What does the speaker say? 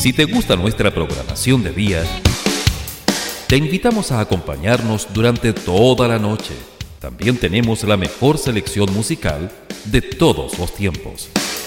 si te gusta nuestra programación de día, te invitamos a acompañarnos durante toda la noche. También tenemos la mejor selección musical de todos los tiempos.